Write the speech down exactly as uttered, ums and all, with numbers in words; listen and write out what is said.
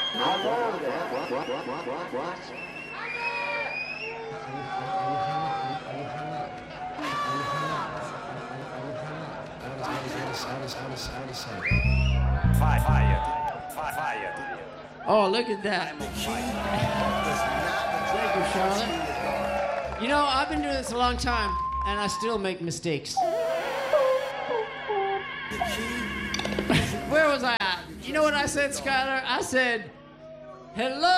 Hello there. What, what, what, what, what, what? Fire, fire, fire. Oh, look at that. Thank you, Charlotte. You know, I've been doing this a long time, and I still make mistakes. Where was I at? You know what I said, Skylar? I said, hello.